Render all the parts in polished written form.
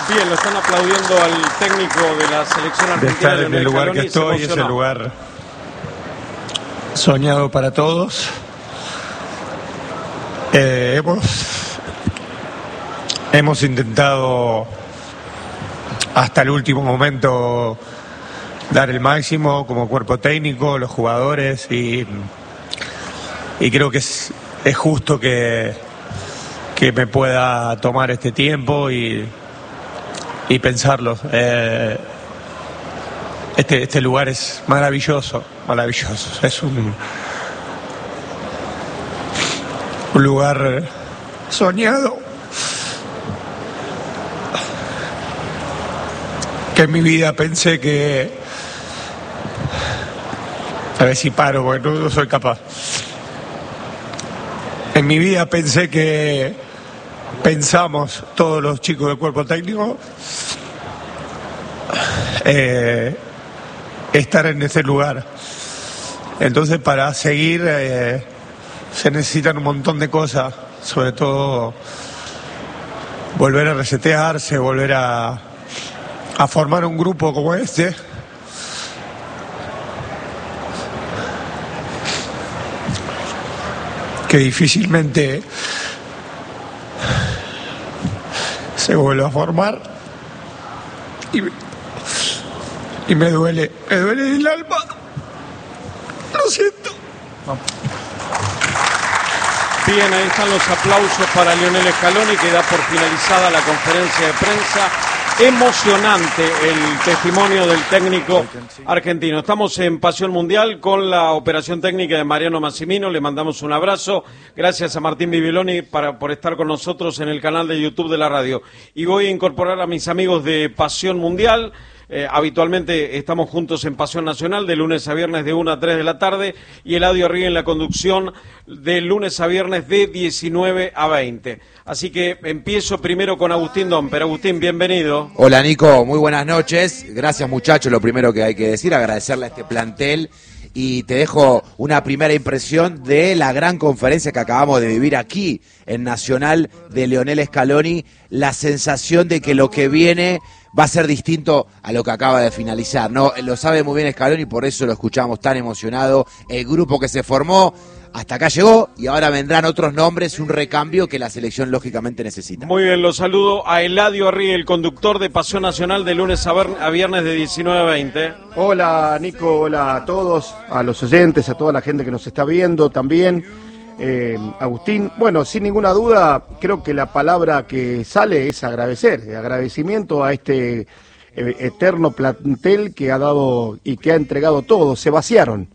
Bien, lo están aplaudiendo al técnico de la selección argentina. De estar en el lugar que estoy, es el lugar soñado para todos. Hemos intentado hasta el último momento dar el máximo como cuerpo técnico, los jugadores, y creo que es justo que me pueda tomar este tiempo y pensarlo. Este lugar es maravilloso. Es un lugar soñado que en mi vida pensé que... A ver si paro, porque no soy capaz. En mi vida pensamos todos los chicos del cuerpo técnico estar en ese lugar. Entonces, para seguir se necesitan un montón de cosas, sobre todo volver a resetearse, volver a formar un grupo como este, que difícilmente se vuelve a formar, y me duele el alma. Lo siento. Bien, ahí están los aplausos para Lionel Scaloni, que da por finalizada la conferencia de prensa. Emocionante el testimonio del técnico argentino. Estamos en Pasión Mundial con la operación técnica de Mariano Massimino. Le mandamos un abrazo. Gracias a Martín Bibiloni por estar con nosotros en el canal de YouTube de la radio. Y voy a incorporar a mis amigos de Pasión Mundial. Habitualmente estamos juntos en Pasión Nacional de lunes a viernes de 1 a 3 de la tarde y Eladio Arri en la conducción de lunes a viernes de 19 a 20. Así que empiezo primero con Agustín Domper. Agustín, bienvenido. Hola Nico, muy buenas noches. Gracias muchachos, lo primero que hay que decir, agradecerle a este plantel. Y te dejo una primera impresión de la gran conferencia que acabamos de vivir aquí en Nacional de Lionel Scaloni, la sensación de que lo que viene va a ser distinto a lo que acaba de finalizar, ¿no? Lo sabe muy bien Scaloni, por eso lo escuchamos tan emocionado. El grupo que se formó hasta acá llegó y ahora vendrán otros nombres, un recambio que la selección lógicamente necesita. Muy bien, lo saludo a Eladio Arri, el conductor de Pasión Nacional de lunes a viernes de 19 a 20. Hola Nico, hola a todos, a los oyentes, a toda la gente que nos está viendo también. Agustín, bueno, sin ninguna duda, creo que la palabra que sale es agradecer, agradecimiento a este eterno plantel que ha dado y que ha entregado todo. Se vaciaron,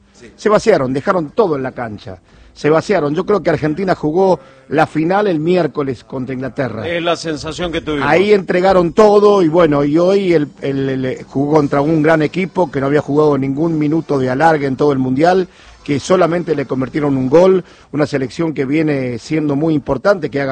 dejaron todo en la cancha, se vaciaron. Yo creo que Argentina jugó la final el miércoles contra Inglaterra. Es la sensación que tuvimos. Ahí entregaron todo y bueno, y hoy el jugó contra un gran equipo que no había jugado ningún minuto de alargue en todo el Mundial, que solamente le convirtieron un gol, una selección que viene siendo muy importante, que ha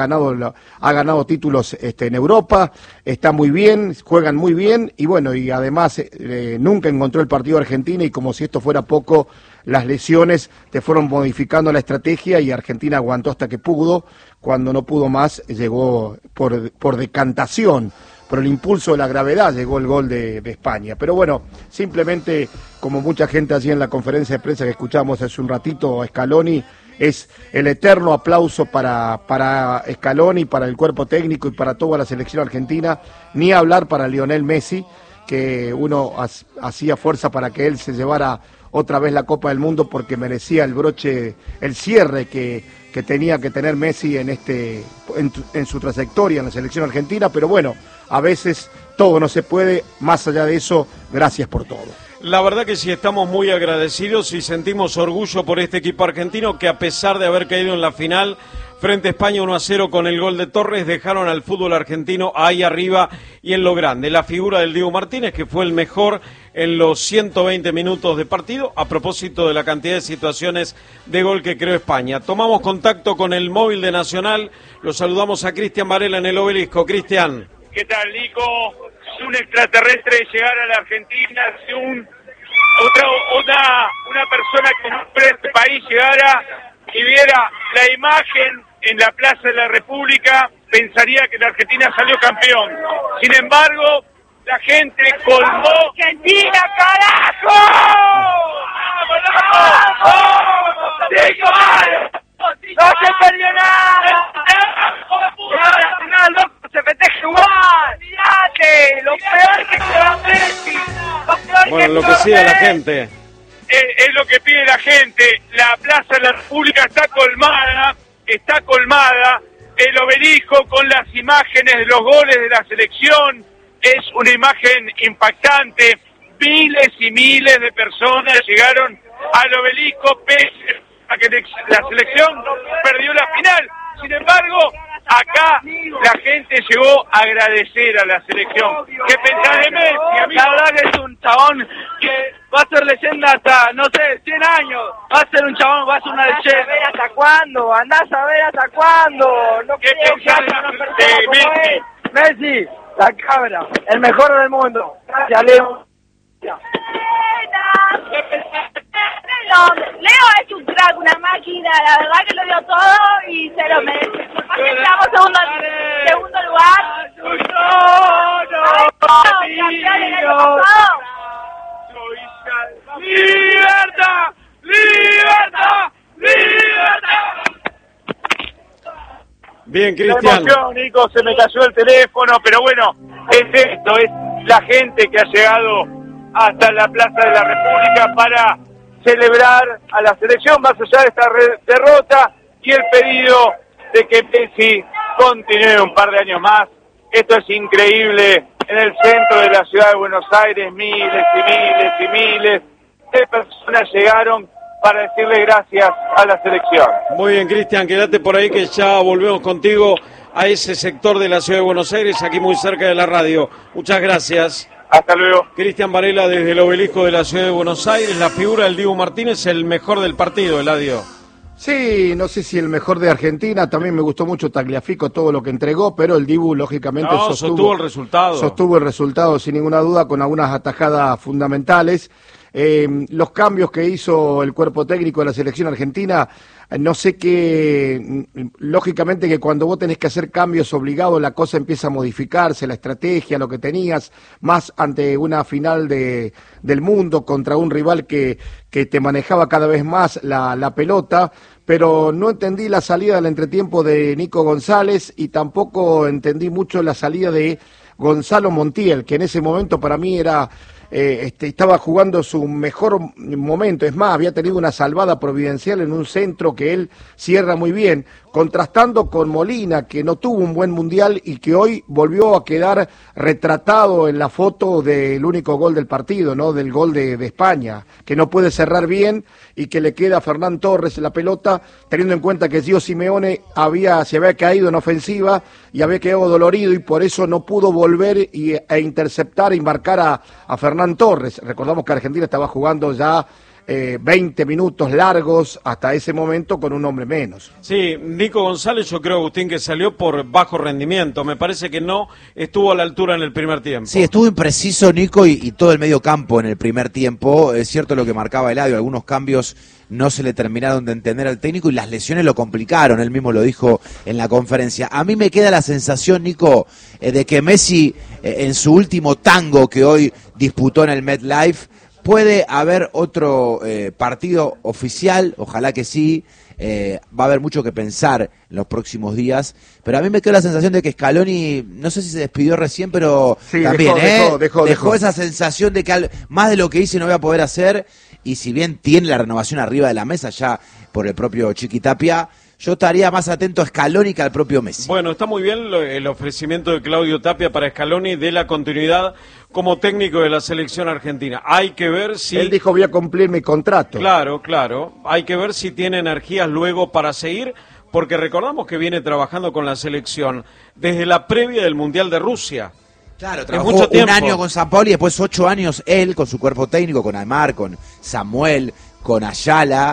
ganado títulos en Europa, está muy bien, juegan muy bien, y bueno, y además nunca encontró el partido Argentina, y como si esto fuera poco, las lesiones te fueron modificando la estrategia, y Argentina aguantó hasta que pudo. Cuando no pudo más, llegó por decantación, por el impulso de la gravedad, llegó el gol de España. Pero bueno, simplemente, como mucha gente hacía en la conferencia de prensa que escuchamos hace un ratito a Scaloni, es el eterno aplauso para Scaloni, para el cuerpo técnico y para toda la selección argentina, ni hablar para Lionel Messi, que uno hacía fuerza para que él se llevara otra vez la Copa del Mundo porque merecía el broche, el cierre que tenía que tener Messi en su trayectoria en la selección argentina. Pero bueno, a veces todo no se puede. Más allá de eso, gracias por todo. La verdad que sí, estamos muy agradecidos y sentimos orgullo por este equipo argentino que, a pesar de haber caído en la final frente a España 1-0 con el gol de Torres, dejaron al fútbol argentino ahí arriba y en lo grande. La figura del Diego Martínez, que fue el mejor en los 120 minutos de partido, a propósito de la cantidad de situaciones de gol que creó España. Tomamos contacto con el móvil de Nacional, lo saludamos a Cristian Varela en el Obelisco. Cristian. ¿Qué tal, Nico? Es un extraterrestre llegar a la Argentina, si una persona que no de este país llegara y viera la imagen en la Plaza de la República pensaría que la Argentina salió campeón. Sin embargo, la gente colmó. ¡Argentina, carajo! ¡Vamos! ¡Cinco años! ¡No se perdió nada! ¡Loco, se festeja igual! ¡Mirate! ¡Lo peor que se va a Messi! Bueno, lo que sigue la gente. Es lo que pide la gente. La Plaza de la República está colmada. El obelisco con las imágenes de los goles de la selección es una imagen impactante. Miles y miles de personas llegaron al obelisco pese a que la selección perdió la final. Sin embargo, acá la gente llegó a agradecer a la selección. ¿Qué pensás de Messi, amigo? La verdad que es un chabón que va a ser leyenda hasta, no sé, 100 años. Va a ser un chabón, va a ser una leyenda. ¿Andás a ver hasta cuándo? ¿Andás a ver hasta cuándo? No ¿Qué pensás de Messi? Messi, la cabra, el mejor del mundo. Gracias, Leo. Leo es un crack, una máquina, la verdad que lo dio todo y se lo merece. Porque estamos segundo lugar. Campeones del año pasado. ¡Libertad! ¡Libertad! ¡Libertad! Bien, Qué Cristian. emoción, Nico, se me cayó el teléfono, pero bueno, es esto, es la gente que ha llegado hasta la Plaza de la República para celebrar a la selección, más allá de esta derrota y el pedido de que Messi continúe un par de años más. Esto es increíble, en el centro de la ciudad de Buenos Aires, miles y miles y miles de personas llegaron para decirle gracias a la selección. Muy bien, Cristian, quédate por ahí que ya volvemos contigo a ese sector de la ciudad de Buenos Aires, aquí muy cerca de la radio. Muchas gracias. Hasta luego. Cristian Varela desde el obelisco de la ciudad de Buenos Aires, la figura del Dibu Martínez, el mejor del partido, Eladio. Sí, no sé si el mejor de Argentina, también me gustó mucho Tagliafico, todo lo que entregó, pero el Dibu lógicamente sostuvo el resultado. Sostuvo el resultado sin ninguna duda, con algunas atajadas fundamentales. Los cambios que hizo el cuerpo técnico de la selección argentina, no sé qué, lógicamente que cuando vos tenés que hacer cambios obligados la cosa empieza a modificarse, la estrategia, lo que tenías, más ante una final del mundo contra un rival que te manejaba cada vez más la pelota, pero no entendí la salida del entretiempo de Nico González y tampoco entendí mucho la salida de Gonzalo Montiel, que en ese momento para mí era... estaba jugando su mejor momento, es más, había tenido una salvada providencial en un centro que él cierra muy bien, contrastando con Molina, que no tuvo un buen mundial y que hoy volvió a quedar retratado en la foto del único gol del partido, ¿no? Del gol de España, que no puede cerrar bien y que le queda a Fernán Torres la pelota, teniendo en cuenta que Gio Simeone se había caído en ofensiva y había quedado dolorido y por eso no pudo volver e interceptar y marcar a Fernán Torres. Recordamos que Argentina estaba jugando ya 20 minutos largos hasta ese momento con un hombre menos. Sí, Nico González yo creo, Agustín, que salió por bajo rendimiento. Me parece que no estuvo a la altura en el primer tiempo. Sí, estuvo impreciso Nico y todo el medio campo en el primer tiempo. Es cierto lo que marcaba Eladio, algunos cambios no se le terminaron de entender al técnico y las lesiones lo complicaron, él mismo lo dijo en la conferencia. A mí me queda la sensación, Nico, de que Messi en su último tango que hoy disputó en el MetLife, puede haber otro partido oficial, ojalá que sí, va a haber mucho que pensar en los próximos días, pero a mí me quedó la sensación de que Scaloni, no sé si se despidió recién, pero sí, también dejó esa sensación de que más de lo que hice no voy a poder hacer, y si bien tiene la renovación arriba de la mesa ya por el propio Chiqui Tapia, yo estaría más atento a Scaloni que al propio Messi. Bueno, está muy bien el ofrecimiento de Claudio Tapia para Scaloni de la continuidad como técnico de la selección argentina. Hay que ver si... Él dijo voy a cumplir mi contrato. Claro. Hay que ver si tiene energías luego para seguir, porque recordamos que viene trabajando con la selección desde la previa del Mundial de Rusia. Claro, trabajó un año con San Paolo y después 8 años él con su cuerpo técnico, con Aymar, con Samuel, con Ayala...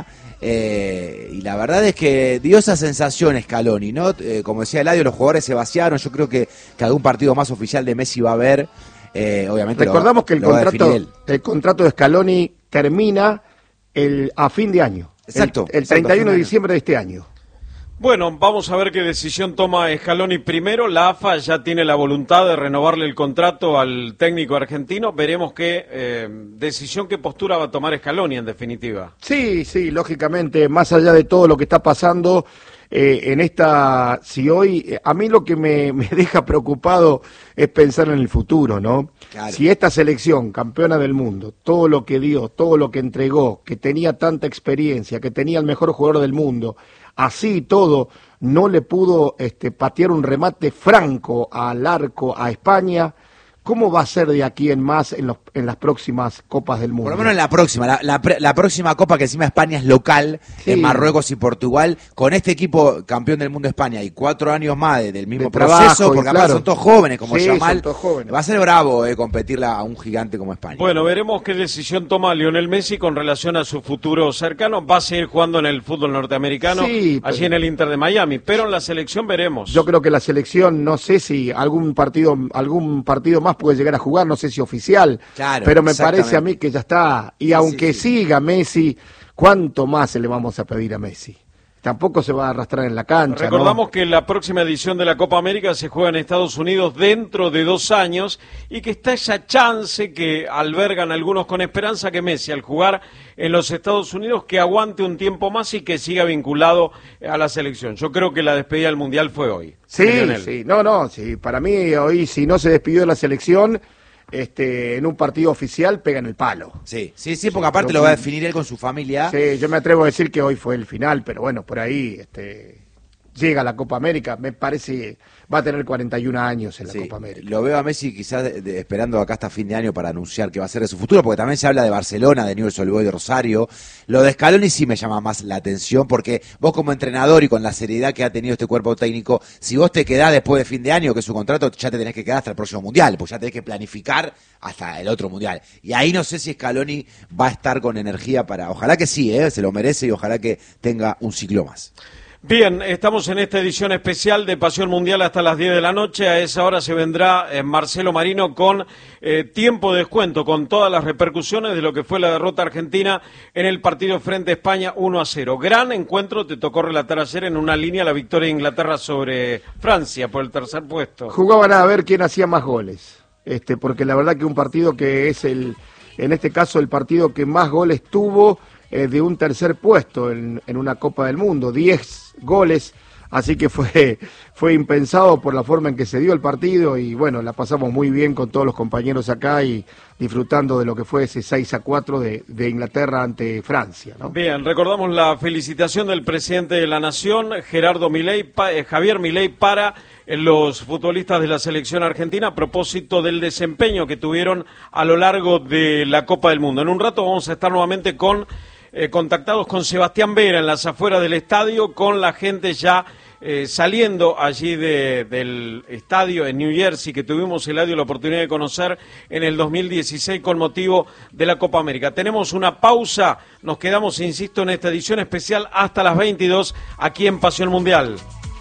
y la verdad es que dio esa sensación Scaloni, ¿no? Como decía Eladio, los jugadores se vaciaron. Yo creo que algún partido más oficial de Messi va a haber. Obviamente recordamos que el contrato de Scaloni termina a fin de año. Exacto. El 31 de diciembre de este año. Bueno, vamos a ver qué decisión toma Scaloni primero. La AFA ya tiene la voluntad de renovarle el contrato al técnico argentino. Veremos qué decisión, qué postura va a tomar Scaloni en definitiva. Sí, lógicamente, más allá de todo lo que está pasando en esta, si hoy, a mí lo que me deja preocupado es pensar en el futuro, ¿no? Claro. Si esta selección, campeona del mundo, todo lo que dio, todo lo que entregó, que tenía tanta experiencia, que tenía el mejor jugador del mundo, así todo, no le pudo patear un remate franco al arco a España, ¿cómo va a ser de aquí en más en las próximas Copas del Mundo? Por lo menos en la próxima, la próxima Copa, que encima España es local, sí, en Marruecos y Portugal, con este equipo campeón del mundo España y 4 años más del mismo proceso, porque además son todos jóvenes, como Yamal, va a ser bravo competirle a un gigante como España. Bueno, veremos qué decisión toma Lionel Messi con relación a su futuro cercano. Va a seguir jugando en el fútbol norteamericano, allí en el Inter de Miami, pero en la selección veremos. Yo creo que la selección, no sé si algún partido más puede llegar a jugar, no sé si oficial, claro, pero me parece a mí que ya está. Y aunque siga Messi, ¿cuánto más le vamos a pedir a Messi? Tampoco se va a arrastrar en la cancha. Recordamos que la próxima edición de la Copa América se juega en Estados Unidos dentro de 2 años y que está esa chance que albergan algunos con esperanza que Messi, al jugar en los Estados Unidos, que aguante un tiempo más y que siga vinculado a la selección. Yo creo que la despedida del Mundial fue hoy. Sí, para mí hoy, si no se despidió de la selección, en un partido oficial pega en el palo. Sí, porque aparte lo va a definir él con su familia. Sí, yo me atrevo a decir que hoy fue el final, pero bueno, por ahí llega la Copa América, me parece va a tener 41 años en la Copa América. Lo veo a Messi quizás esperando acá hasta fin de año para anunciar qué va a ser de su futuro, porque también se habla de Barcelona, de Newell's Old Boys, de Rosario. Lo de Scaloni sí me llama más la atención, porque vos como entrenador y con la seriedad que ha tenido este cuerpo técnico, si vos te quedás después de fin de año, que es su contrato, ya te tenés que quedar hasta el próximo Mundial, pues ya tenés que planificar hasta el otro Mundial. Y ahí no sé si Scaloni va a estar con energía para... Ojalá que sí, se lo merece y ojalá que tenga un ciclo más. Bien, estamos en esta edición especial de Pasión Mundial hasta las 10 de la noche. A esa hora se vendrá Marcelo Marino con tiempo de descuento, con todas las repercusiones de lo que fue la derrota argentina en el partido frente a España 1-0. Gran encuentro, te tocó relatar ayer en una línea la victoria de Inglaterra sobre Francia por el tercer puesto. Jugaban a ver quién hacía más goles, porque la verdad que un partido que es en este caso el partido que más goles tuvo de un tercer puesto en una Copa del Mundo, 10 goles, así que fue impensado por la forma en que se dio el partido y bueno, la pasamos muy bien con todos los compañeros acá y disfrutando de lo que fue ese 6-4 de Inglaterra ante Francia, ¿no? Bien, recordamos la felicitación del presidente de la Nación, Javier Milei, para los futbolistas de la selección argentina a propósito del desempeño que tuvieron a lo largo de la Copa del Mundo. En un rato vamos a estar nuevamente contactados con Sebastián Vera en las afueras del estadio, con la gente ya saliendo allí del estadio en New Jersey, que tuvimos el audio la oportunidad de conocer en el 2016 con motivo de la Copa América. Tenemos una pausa, nos quedamos, insisto, en esta edición especial hasta las 22 aquí en Pasión Mundial.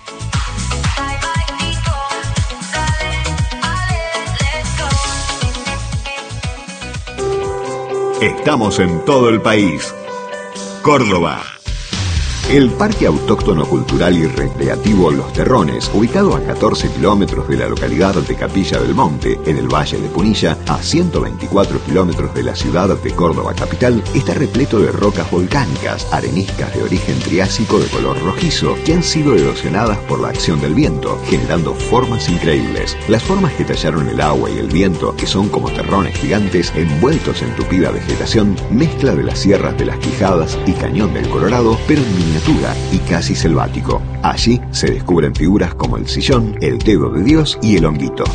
Estamos en todo el país. Córdoba. El Parque Autóctono Cultural y Recreativo Los Terrones, ubicado a 14 kilómetros de la localidad de Capilla del Monte, en el Valle de Punilla, a 124 kilómetros de la ciudad de Córdoba capital, está repleto de rocas volcánicas, areniscas de origen triásico de color rojizo, que han sido erosionadas por la acción del viento, generando formas increíbles. Las formas que tallaron el agua y el viento, que son como terrones gigantes envueltos en tupida vegetación, mezcla de las sierras de las Quijadas y Cañón del Colorado, pero en miniatura y casi selvático. Allí se descubren figuras como el sillón, el dedo de Dios y el honguito.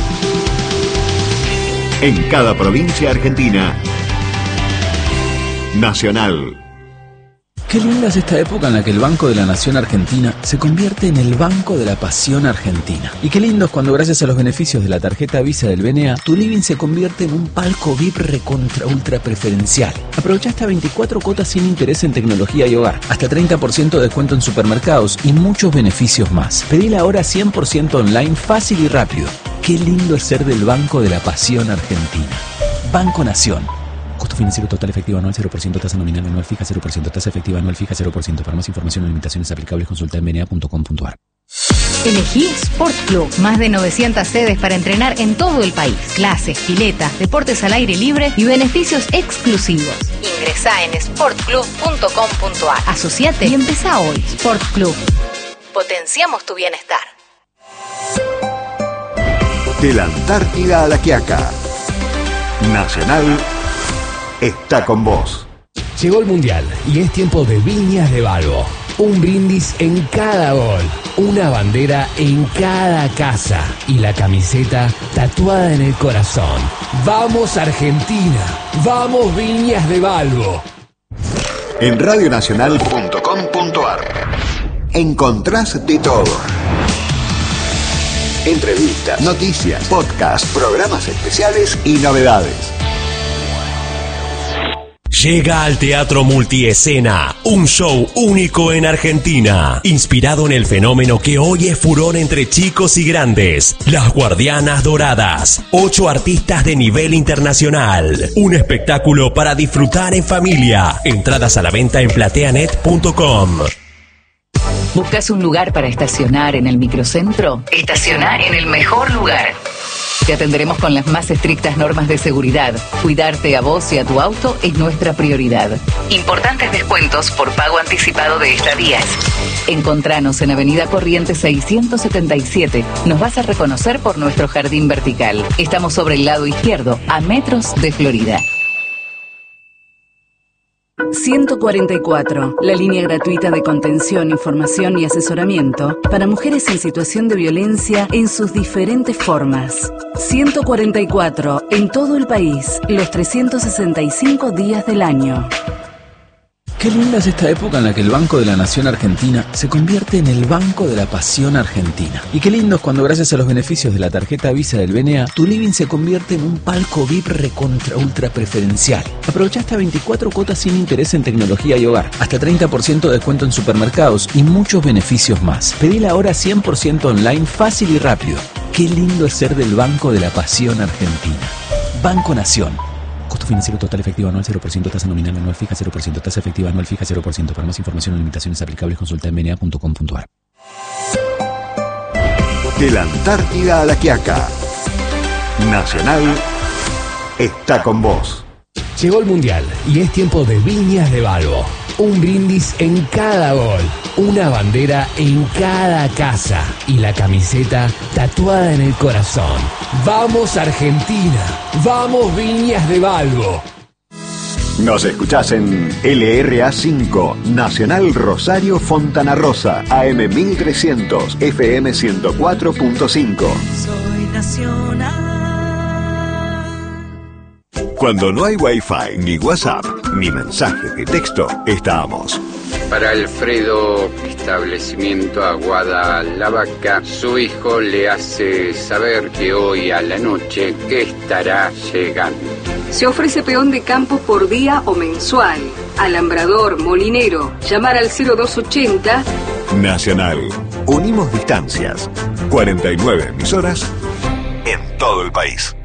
En cada provincia argentina, Nacional. Qué linda es esta época en la que el Banco de la Nación Argentina se convierte en el Banco de la Pasión Argentina. Y qué lindo es cuando gracias a los beneficios de la tarjeta Visa del BNA, tu living se convierte en un palco VIP recontra ultra preferencial. Aprovecha hasta 24 cuotas sin interés en tecnología y hogar, hasta 30% de descuento en supermercados y muchos beneficios más. Pedila ahora 100% online, fácil y rápido. Qué lindo es ser del Banco de la Pasión Argentina. Banco Nación. Costo financiero total efectivo anual 0%, tasa nominal anual fija 0%, tasa efectiva anual fija 0%. Para más información o limitaciones aplicables consulta en bna.com.ar. Elegí Sport Club. Más de 900 sedes para entrenar en todo el país. Clases, piletas, deportes al aire libre y beneficios exclusivos. Ingresá en sportclub.com.ar. Asociate y empezá hoy. Sport Club. Potenciamos tu bienestar. De la Antártida a la Quiaca, Nacional está con vos. Llegó el Mundial y es tiempo de Viñas de Balbo. Un brindis en cada gol, una bandera en cada casa y la camiseta tatuada en el corazón. ¡Vamos Argentina! ¡Vamos Viñas de Balbo! En radionacional.com.ar encontrás de todo. Entrevistas, noticias, podcasts, programas especiales y novedades. Llega al Teatro Multiescena, un show único en Argentina, inspirado en el fenómeno que hoy es furor entre chicos y grandes, Las Guardianas Doradas, 8 artistas de nivel internacional, un espectáculo para disfrutar en familia, entradas a la venta en plateanet.com. ¿Buscas un lugar para estacionar en el microcentro? Estaciona en el mejor lugar. Te atenderemos con las más estrictas normas de seguridad. Cuidarte a vos y a tu auto es nuestra prioridad. Importantes descuentos por pago anticipado de estadías. Encontranos en Avenida Corrientes 677. Nos vas a reconocer por nuestro jardín vertical. Estamos sobre el lado izquierdo, a metros de Florida. 144, la línea gratuita de contención, información y asesoramiento para mujeres en situación de violencia en sus diferentes formas. 144, en todo el país, los 365 días del año. Qué linda es esta época en la que el Banco de la Nación Argentina se convierte en el Banco de la Pasión Argentina. Y qué lindo es cuando gracias a los beneficios de la tarjeta Visa del BNA, tu living se convierte en un palco VIP recontra ultra preferencial. Aprovecha hasta 24 cuotas sin interés en tecnología y hogar, hasta 30% de descuento en supermercados y muchos beneficios más. Pedila ahora 100% online, fácil y rápido. Qué lindo es ser del Banco de la Pasión Argentina. Banco Nación. Costo financiero total efectivo anual 0%, tasa nominal anual fija 0%, tasa efectiva anual fija 0%. Para más información o limitaciones aplicables consulta en bna.com.ar. De la Antártida a la Quiaca, Nacional está con vos. Llegó el Mundial y es tiempo de Viñas de Balbo. Un brindis en cada gol, una bandera en cada casa y la camiseta tatuada en el corazón. ¡Vamos Argentina! ¡Vamos Viñas de Balbo! Nos escuchás en LRA5, Nacional Rosario Fontana Rosa, AM 1300, FM 104.5. Soy nacional. Cuando no hay Wi-Fi, ni WhatsApp, ni mensajes de texto, estamos. Para Alfredo, establecimiento Aguada La Vaca, su hijo le hace saber que hoy a la noche estará llegando. Se ofrece peón de campo por día o mensual. Alambrador, molinero, llamar al 0280. Nacional. Unimos distancias. 49 emisoras en todo el país.